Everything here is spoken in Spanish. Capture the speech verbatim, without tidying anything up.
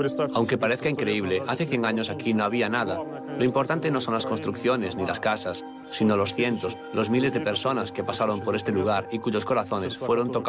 Aunque parezca increíble, hace cien años aquí no había nada. Lo importante no son las construcciones ni las casas, sino los cientos, los miles de personas que pasaron por este lugar y cuyos corazones fueron tocados